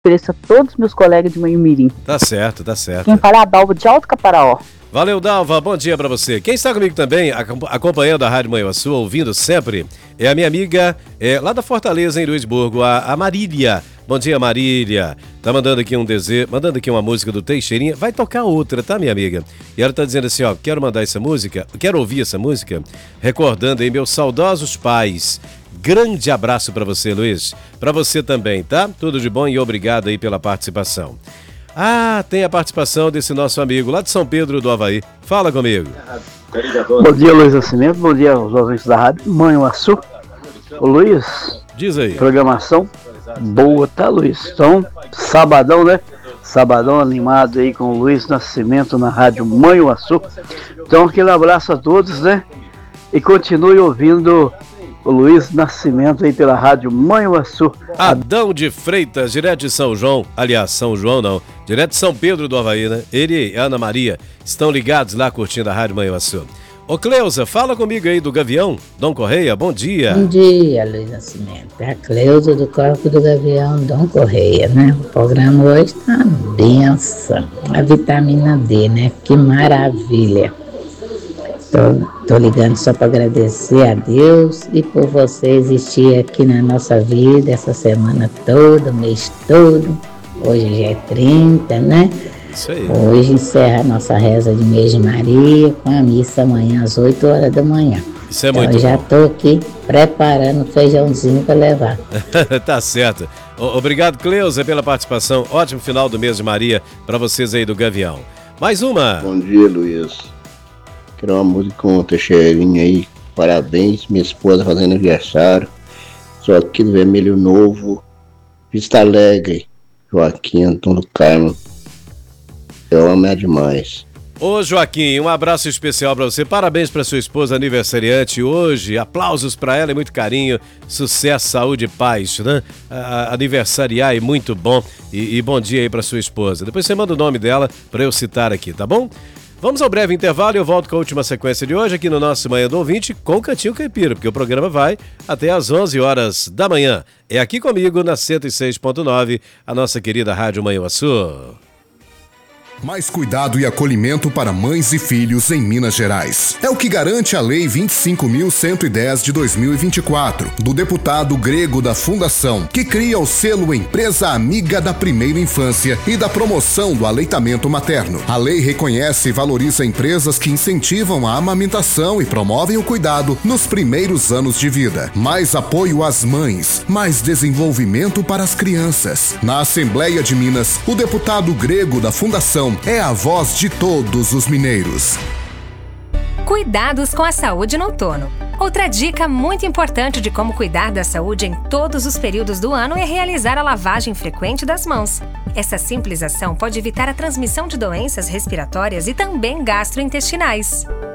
ofereço a todos os meus colegas de Manhumirim. Tá certo, tá certo. Quem fala é a Dalva de Alto Caparaó. Valeu, Dalva, bom dia pra você. Quem está comigo também, acompanhando a Rádio Manhuaçu, ouvindo sempre, é a minha amiga lá da Fortaleza, em Luisburgo, a Marília. Bom dia, Marília. Tá mandando aqui um desejo, mandando aqui uma música do Teixeirinha. Vai tocar outra, tá, minha amiga? E ela tá dizendo assim, ó, quero mandar essa música, quero ouvir essa música, recordando aí meus saudosos pais. Grande abraço pra você, Luiz. Pra você também, tá? Tudo de bom e obrigado aí pela participação. Ah, tem a participação desse nosso amigo lá de São Pedro do Avaí. Fala comigo. Bom dia, Luiz Nascimento. Bom dia aos ouvintes da Rádio Manhuaçu. Ô, Luiz. Diz aí. Programação boa, tá, Luiz? Então, sabadão, né? Sabadão animado aí com o Luiz Nascimento na Rádio Manhuaçu. Então, aquele abraço a todos, né? E continue ouvindo o Luiz Nascimento aí pela Rádio Manhuaçu. Adão de Freitas, direto de São João. Aliás, São João não, direto de São Pedro do Avaí, né? Ele e Ana Maria estão ligados lá curtindo a Rádio Manhuaçu. Ô Cleusa, fala comigo aí do Gavião. Dom Correia, bom dia. Bom dia, Luiz Nascimento. É a Cleusa do Corpo do Gavião, Dom Correia, né? O programa hoje tá uma benção. A vitamina D, né? Que maravilha. Tô ligando só para agradecer a Deus e por você existir aqui na nossa vida essa semana toda, o mês todo. Hoje já é 30, né? Isso aí. Hoje encerra a nossa reza de mês de Maria com a missa amanhã às 8 horas da manhã. Isso é então, muito eu já bom. tô aqui preparando o feijãozinho para levar. Tá certo. Obrigado, Cleusa, pela participação. Ótimo final do mês de Maria para vocês aí do Gavião. Mais uma. Bom dia, Luiz. Quero uma música com o Teixeirinha aí. Parabéns, minha esposa fazendo aniversário. Sou aqui do Vermelho Novo, Vista Alegre, Joaquim Antônio Carmo. Eu amo ela demais. Ô Joaquim, um abraço especial para você. Parabéns para sua esposa aniversariante hoje. Aplausos para ela e muito carinho. Sucesso, saúde e paz, né? Aniversariar é muito bom. E bom dia aí para sua esposa. Depois você manda o nome dela para eu citar aqui, tá bom? Vamos ao breve intervalo e eu volto com a última sequência de hoje aqui no nosso Manhã do Ouvinte com o Cantinho Caipira, porque o programa vai até às 11 horas da manhã. É aqui comigo na 106.9, a nossa querida Rádio Manhuaçu. Mais cuidado e acolhimento para mães e filhos em Minas Gerais. É o que garante a Lei 25.110 de 2024, do deputado grego da Fundação, que cria o selo Empresa Amiga da Primeira Infância e da promoção do aleitamento materno. A lei reconhece e valoriza empresas que incentivam a amamentação e promovem o cuidado nos primeiros anos de vida. Mais apoio às mães, mais desenvolvimento para as crianças. Na Assembleia de Minas, o deputado grego da Fundação é a voz de todos os mineiros. Cuidados com a saúde no outono. Outra dica muito importante de como cuidar da saúde em todos os períodos do ano é realizar a lavagem frequente das mãos. Essa simples ação pode evitar a transmissão de doenças respiratórias e também gastrointestinais.